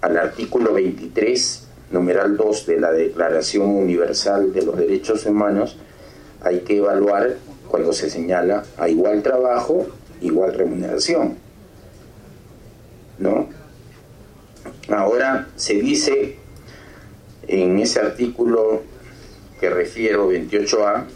al artículo 23, numeral 2 de la Declaración Universal de los Derechos Humanos, hay que evaluar cuando se señala a igual trabajo, igual remuneración, ¿no? Ahora se dice en ese artículo que refiero, 28A,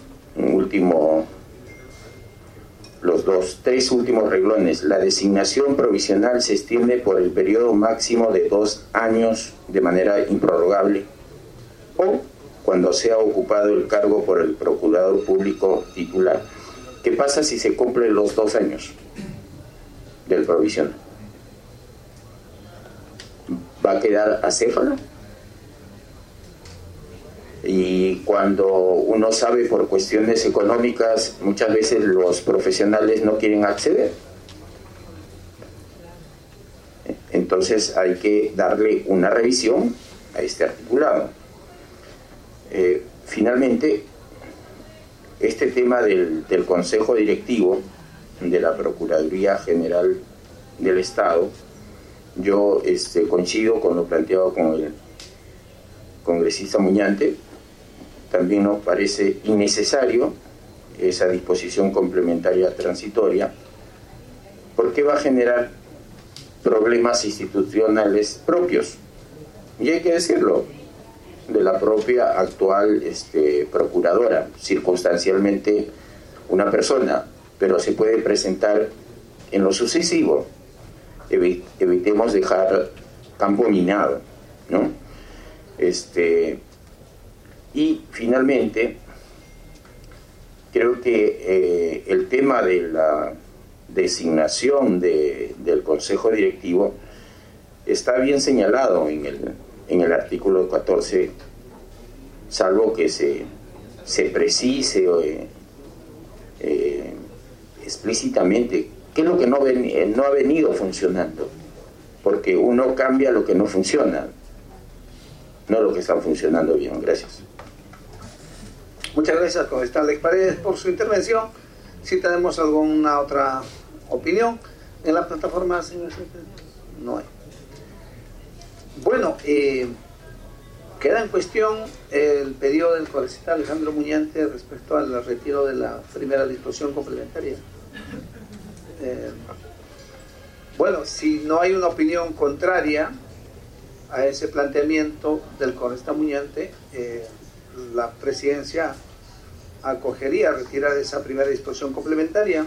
los tres últimos renglones: la designación provisional se extiende por el periodo máximo de 2 años de manera improrrogable, o cuando sea ocupado el cargo por el procurador público titular. ¿Qué pasa si se cumplen los 2 años del provisional? ¿Va a quedar acéfalo? Y cuando uno sabe por cuestiones económicas, muchas veces los profesionales no quieren acceder. Entonces hay que darle una revisión a este articulado. Finalmente, este tema del Consejo Directivo de la Procuraduría General del Estado, yo coincido con lo planteado con el congresista Muñante. También nos parece innecesario esa disposición complementaria transitoria, porque va a generar problemas institucionales propios, y hay que decirlo, de la propia actual procuradora, circunstancialmente una persona, pero se puede presentar en lo sucesivo. Evitemos dejar campo minado, ¿no? Y finalmente, creo que el tema de la designación del Consejo Directivo está bien señalado en el artículo 14, salvo que se precise explícitamente qué es lo que no ha venido funcionando, porque uno cambia lo que no funciona, no lo que está funcionando bien. Gracias. Muchas gracias, congresista Alex Paredes, por su intervención. Si tenemos alguna otra opinión en la plataforma, señor secretario, no hay. Bueno, queda en cuestión el pedido del congresista Alejandro Muñante respecto al retiro de la primera disposición complementaria. Bueno, si no hay una opinión contraria a ese planteamiento del congresista Muñante, la presidencia acogería retirar esa primera disposición complementaria.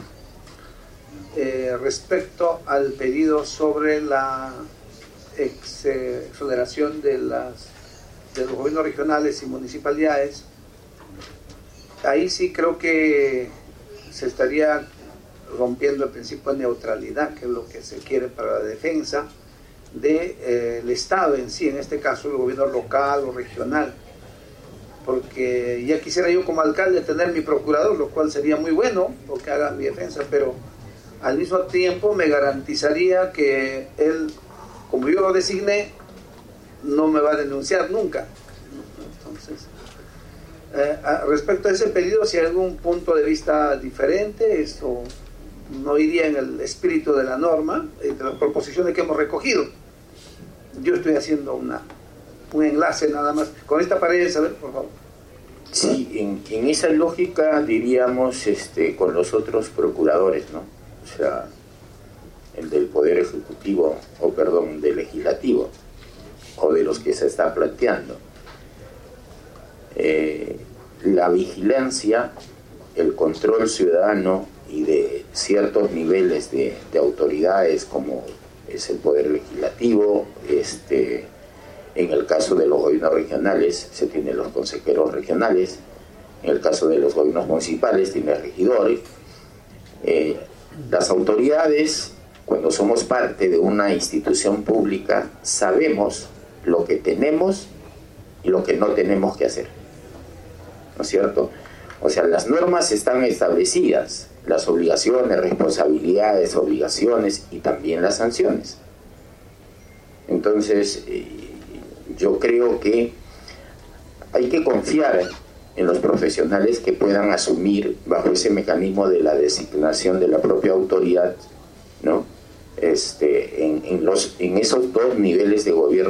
Respecto al pedido sobre la exoneración de los gobiernos regionales y municipalidades, ahí sí creo que se estaría rompiendo el principio de neutralidad, que es lo que se quiere para la defensa del Estado en sí, en este caso el gobierno local o regional, porque ya quisiera yo como alcalde tener mi procurador, lo cual sería muy bueno porque haga mi defensa, pero al mismo tiempo me garantizaría que él, como yo lo designé, no me va a denunciar nunca. Entonces, respecto a ese pedido, si hay algún punto de vista diferente, eso no iría en el espíritu de la norma, de las proposiciones que hemos recogido. Yo estoy haciendo un enlace nada más. Con esta pared, a ver, por favor. Sí, en esa lógica diríamos con los otros procuradores, ¿no? O sea, el del Poder Ejecutivo, del Legislativo, o de los que se está planteando. La vigilancia, el control ciudadano y de ciertos niveles de autoridades, como es el Poder Legislativo, en el caso de los gobiernos regionales se tienen los consejeros regionales, en el caso de los gobiernos municipales tiene regidores. Las autoridades, cuando somos parte de una institución pública, sabemos lo que tenemos y lo que no tenemos que hacer, ¿no es cierto? O sea, las normas están establecidas, las obligaciones, responsabilidades, obligaciones y también las sanciones. Entonces, yo creo que hay que confiar en los profesionales que puedan asumir bajo ese mecanismo de la designación de la propia autoridad, ¿no? En esos dos niveles de gobierno